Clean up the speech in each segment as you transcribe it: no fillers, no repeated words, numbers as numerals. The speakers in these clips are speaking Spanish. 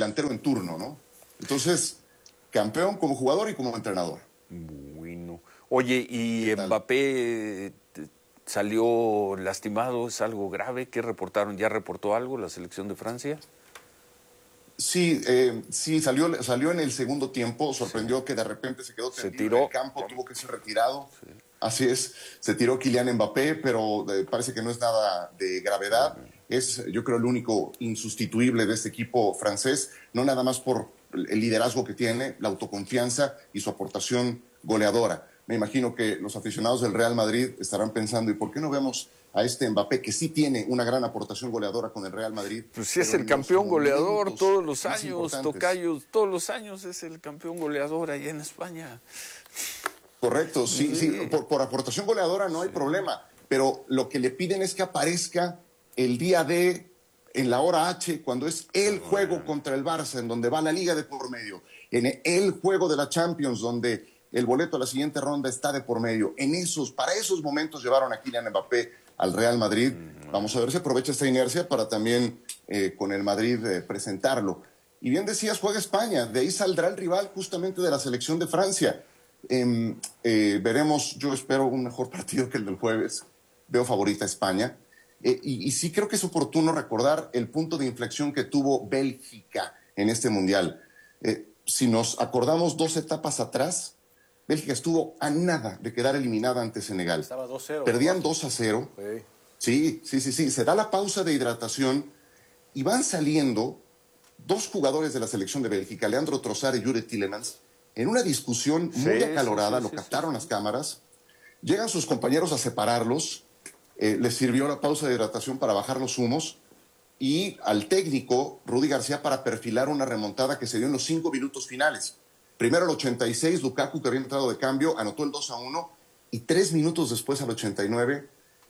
delantero en turno, ¿no? Entonces, campeón como jugador y como entrenador. Bueno. Oye, ¿y Mbappé salió lastimado? ¿Es algo grave? ¿Qué reportaron? ¿Ya reportó algo la selección de Francia? Sí, sí, salió en el segundo tiempo, sorprendió que de repente se quedó tendido en el campo, tuvo que ser retirado. Sí. Así es, se tiró Kylian Mbappé, pero parece que no es nada de gravedad. Es, yo creo, el único insustituible de este equipo francés, no nada más por el liderazgo que tiene, la autoconfianza y su aportación goleadora. Me imagino que los aficionados del Real Madrid estarán pensando, ¿y por qué no vemos a este Mbappé, que sí tiene una gran aportación goleadora con el Real Madrid? Pues sí, es el campeón goleador todos los años, Tocayos, todos los años es el campeón goleador allá en España. Correcto, sí, sí, por aportación goleadora no hay problema, pero lo que le piden es que aparezca el día D, en la hora H, cuando es el juego contra el Barça, en donde va la Liga de por medio, en el juego de la Champions, donde el boleto a la siguiente ronda está de por medio. Para esos momentos llevaron a Kylian Mbappé al Real Madrid. Vamos a ver si aprovecha esta inercia para también con el Madrid presentarlo. Y bien decías, juega España, de ahí saldrá el rival justamente de la selección de Francia. Veremos, yo espero un mejor partido que el del jueves. Veo favorita a España. Y sí creo que es oportuno recordar el punto de inflexión que tuvo Bélgica en este Mundial. Si nos acordamos 2 etapas atrás, Bélgica estuvo a nada de quedar eliminada ante Senegal. Estaba 2-0. Perdían 2-0. Sí. Se da la pausa de hidratación y van saliendo 2 jugadores de la selección de Bélgica, Leandro Trossard y Jure Tielemans, en una discusión muy acalorada, lo captaron las cámaras. Llegan sus compañeros a separarlos, les sirvió la pausa de hidratación para bajar los humos y al técnico, Rudy García, para perfilar una remontada que se dio en los 5 minutos finales. Primero al 86, Lukaku, que había entrado de cambio, anotó el 2-1 y 3 minutos después, al 89,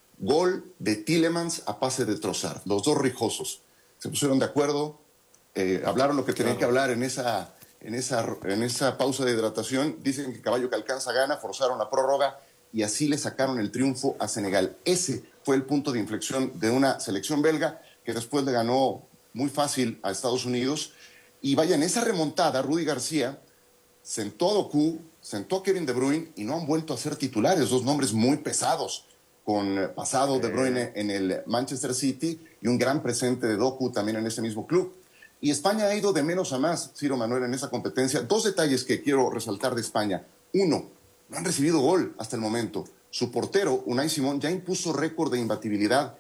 gol de Tielemans a pase de Trossard. Los 2 rijosos se pusieron de acuerdo, hablaron lo que tenían que hablar en esa pausa de hidratación. Dicen que caballo que alcanza gana, forzaron la prórroga y así le sacaron el triunfo a Senegal. Ese fue el punto de inflexión de una selección belga que después le ganó muy fácil a Estados Unidos. Y vaya, en esa remontada, Rudy García sentó a Doku, sentó a Kevin De Bruyne y no han vuelto a ser titulares, 2 nombres muy pesados, con pasado De Bruyne en el Manchester City y un gran presente de Doku también en ese mismo club. Y España ha ido de menos a más, Ciro Manuel, en esa competencia. 2 detalles que quiero resaltar de España. 1, no han recibido gol hasta el momento. Su portero, Unai Simón, ya impuso récord de imbatibilidad,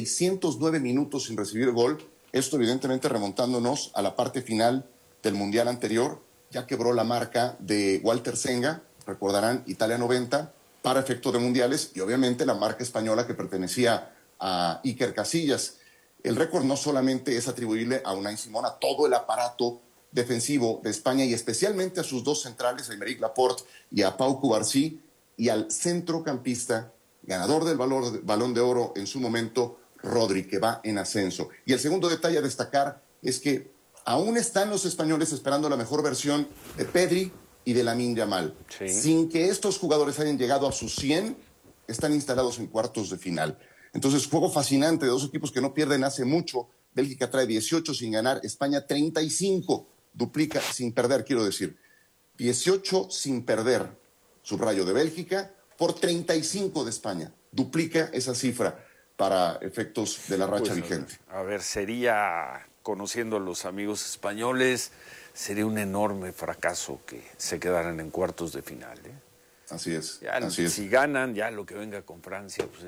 609 minutos sin recibir gol. Esto evidentemente remontándonos a la parte final del Mundial anterior. Ya quebró la marca de Walter Senga, recordarán, Italia 90, para efecto de mundiales, y obviamente la marca española que pertenecía a Iker Casillas. El récord no solamente es atribuible a Unai Simón, a todo el aparato defensivo de España y especialmente a sus 2 centrales, a Aymeric Laporte y a Pau Cubarsí, y al centrocampista, ganador del Balón de Oro en su momento, Rodri, que va en ascenso. Y el segundo detalle a destacar es que aún están los españoles esperando la mejor versión de Pedri y de Lamine Yamal. Sin que estos jugadores hayan llegado a sus 100, están instalados en cuartos de final. Entonces, juego fascinante de 2 equipos que no pierden hace mucho. Bélgica trae 18 sin ganar, España 35, duplica sin perder, quiero decir. 18 sin perder, subrayo, de Bélgica por 35 de España. Duplica esa cifra para efectos de la racha vigente. A ver, sería, conociendo a los amigos españoles, sería un enorme fracaso que se quedaran en cuartos de final. Así es. Si ganan, ya lo que venga con Francia, pues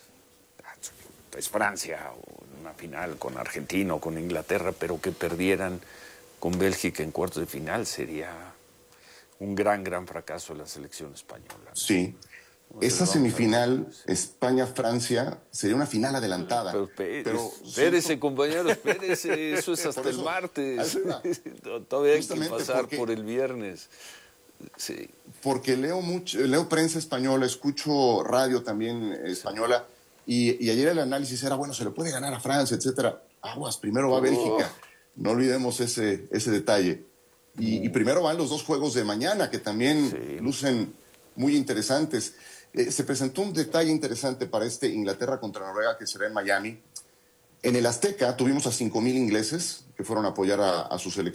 es Francia, o una final con Argentina o con Inglaterra, pero que perdieran con Bélgica en cuartos de final sería un gran fracaso de la selección española, ¿no? Sí. Esa semifinal, España-Francia, sería una final adelantada. Pero espérese, compañero, espérese, eso es hasta el martes. Todavía hay que pasar por el viernes. Sí. Porque leo prensa española, escucho radio también española, y ayer el análisis era, bueno, se le puede ganar a Francia, etcétera. Aguas, primero va Bélgica. No olvidemos ese detalle. Y primero van los 2 juegos de mañana, que también lucen muy interesantes. Se presentó un detalle interesante para Inglaterra contra Noruega, que será en Miami. En el Azteca tuvimos a 5,000 ingleses que fueron a apoyar a su selección.